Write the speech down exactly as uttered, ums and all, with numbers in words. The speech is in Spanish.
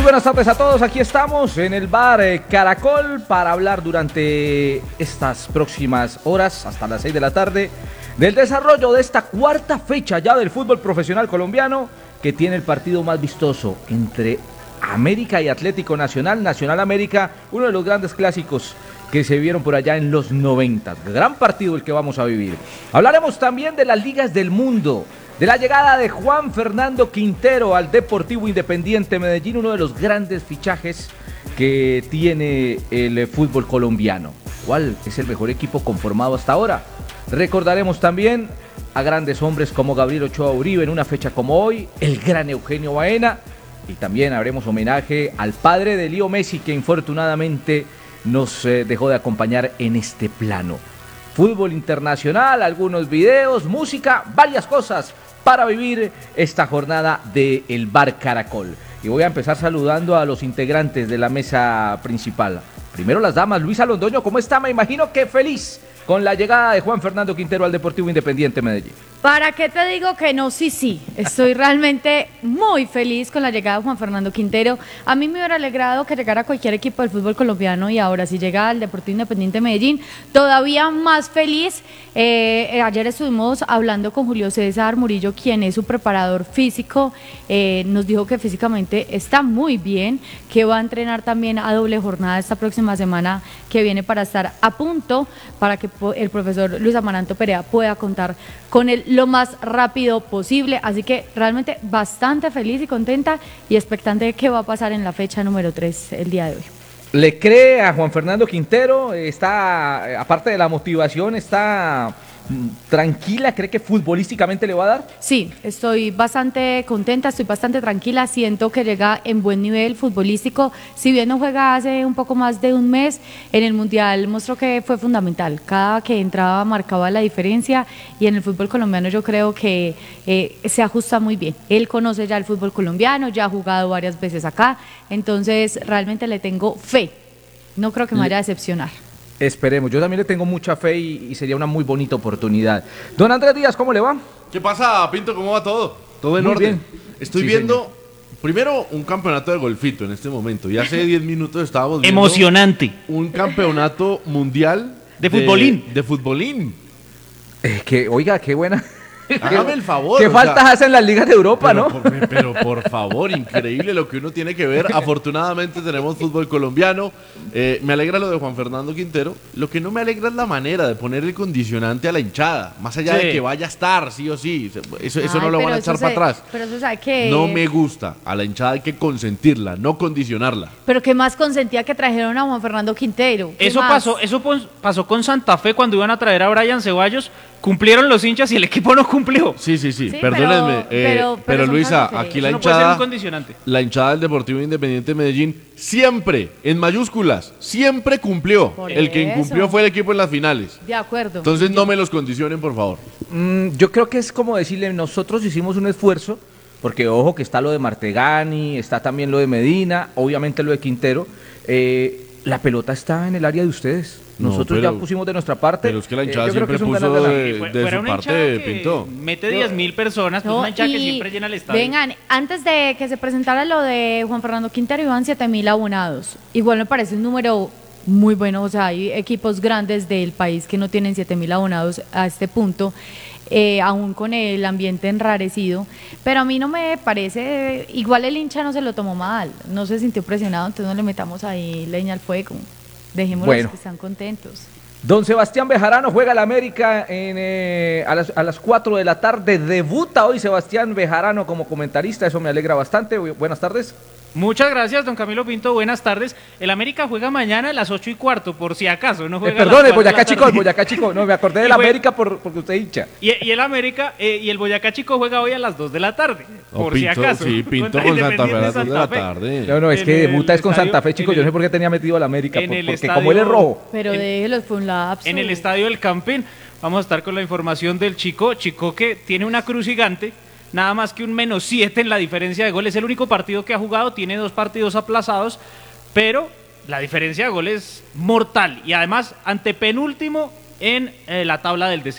buenas tardes a todos, aquí estamos en el bar eh, Caracol para hablar durante estas próximas horas, hasta las seis de la tarde, del desarrollo de esta cuarta fecha ya del fútbol profesional colombiano, que tiene el partido más vistoso entre América y Atlético Nacional, Nacional América, uno de los grandes clásicos que se vieron por allá en los noventa. Gran partido el que vamos a vivir. Hablaremos también de las ligas del mundo, de la llegada de Juan Fernando Quintero al Deportivo Independiente Medellín, uno de los grandes fichajes que tiene el fútbol colombiano. ¿Cuál es el mejor equipo conformado hasta ahora? Recordaremos también a grandes hombres como Gabriel Ochoa Uribe en una fecha como hoy, el gran Eugenio Baena, y también haremos homenaje al padre de Leo Messi, que infortunadamente nos eh, dejó de acompañar en este plano. Fútbol internacional, algunos videos, música, varias cosas para vivir esta jornada de El Bar Caracol. Y voy a empezar saludando a los integrantes de la mesa principal. Primero las damas. Luisa Londoño, ¿cómo está? Me imagino que feliz con la llegada de Juan Fernando Quintero al Deportivo Independiente Medellín. ¿Para qué te digo que no? Sí, sí. Estoy realmente muy feliz con la llegada de Juan Fernando Quintero. A mí me hubiera alegrado que llegara cualquier equipo del fútbol colombiano, y ahora si llega al Deportivo Independiente Medellín, todavía más feliz. Eh, ayer estuvimos hablando con Julio César Murillo, quien es su preparador físico. Eh, nos dijo que físicamente está muy bien, que va a entrenar también a doble jornada esta próxima semana que viene para estar a punto, para que el profesor Luis Amaranto Perea pueda contar con él lo más rápido posible. Así que realmente bastante feliz y contenta y expectante de qué va a pasar en la fecha número tres el día de hoy. ¿Le cree a Juan Fernando Quintero? Está, aparte de la motivación, está tranquila, ¿cree que futbolísticamente le va a dar? Sí, estoy bastante contenta, estoy bastante tranquila, siento que llega en buen nivel futbolístico. Si bien no juega hace un poco más de un mes, en el Mundial mostró que fue fundamental, cada que entraba marcaba la diferencia, y en el fútbol colombiano yo creo que eh, se ajusta muy bien. Él conoce ya el fútbol colombiano, ya ha jugado varias veces acá, entonces realmente le tengo fe, no creo que me vaya a decepcionar. Esperemos, yo también le tengo mucha fe y, y sería una muy bonita oportunidad. Don Andrés Díaz, ¿cómo le va? ¿Qué pasa, Pinto? ¿Cómo va todo? Todo en Muy orden. bien. Estoy Sí, viendo, señor. primero, un campeonato de golfito en este momento. Y hace diez minutos estábamos viendo Emocionante. un campeonato mundial De futbolín. De futbolín. Eh, que, oiga, qué buena. Hágame el favor. ¿Qué o faltas sea, hacen las ligas de Europa, pero, no? Por, pero por favor, increíble lo que uno tiene que ver. Afortunadamente tenemos fútbol colombiano. Eh, me alegra lo de Juan Fernando Quintero. Lo que no me alegra es la manera de poner el condicionante a la hinchada. Más allá Sí. de que vaya a estar, sí o sí. Eso, eso Ay, no lo van pero a eso echar se- para atrás. Pero eso sabe que... No me gusta. A la hinchada hay que consentirla, no condicionarla. Pero qué más consentía que trajeron a Juan Fernando Quintero. ¿Qué Eso más? pasó, eso pon- pasó con Santa Fe cuando iban a traer a Brian Ceballos. Cumplieron los hinchas y el equipo no cumplió. Sí, sí, sí, Sí, perdónenme. pero- eh, pero- pero pero son Luisa, casos que- aquí Eso la no puede ser un hinchada, condicionante. la hinchada del Deportivo Independiente de Medellín siempre, en mayúsculas, siempre cumplió. Por El que eso. incumplió fue el equipo en las finales. De acuerdo. Entonces no me los condicionen, por favor. Mm, yo creo que es como decirle, nosotros hicimos un esfuerzo, porque ojo que está lo de Martegani, está también lo de Medina, obviamente lo de Quintero. Eh, la pelota está en el área de ustedes. No, Nosotros pero- ya pusimos de nuestra parte. pero es que la Eh, hinchada yo creo que siempre es un puso ganar-ganar. de- Y fue- de fuera su una parte, hinchada que Pinto. mete diez mil personas, pues No, una hinchada que y siempre llena el estadio. vengan, antes de que se presentara lo de Juan Fernando Quintero, iban siete mil abonados. Igual me parece un número muy bueno, o sea, hay equipos grandes del país que no tienen siete mil abonados a este punto, eh, aún con el ambiente enrarecido, pero a mí no me parece, igual el hincha no se lo tomó mal, no se sintió presionado, entonces no le metamos ahí leña al fuego, dejémoslos Bueno. que están contentos. Don Sebastián Bejarano juega al América en, eh, a, las, a las cuatro de la tarde. Debuta hoy Sebastián Bejarano como comentarista, eso me alegra bastante. Bu- Buenas tardes. Muchas gracias, don Camilo Pinto. Buenas tardes. El América juega mañana a las ocho y cuarto, por si acaso. No Eh, juega a las perdón, el cuatro de la Boyacá Chico, el tarde. Boyacá Chico. No, me acordé Y del fue- América por, porque usted hincha. Y, y el América eh, y el Boyacá Chico juega hoy a las dos de la tarde, Oh, por si Pinto, acaso. sí, Pinto Contra con Santa Fe a Independiente las dos de la Santa Fe. tarde. No, no, es En que el debuta es con estadio- Santa Fe, chico. en Yo no sé el- por qué tenía metido al América, en por- el porque estadio- como él es rojo. Pero En- déjelos, fue un lapso. En el estadio del Campín vamos a estar con la información del Chico. Chico que tiene una cruz gigante, nada más que un menos siete en la diferencia de goles. Es el único partido que ha jugado, tiene dos partidos aplazados, pero la diferencia de goles es mortal. Y además, antepenúltimo en eh, la tabla del descenso.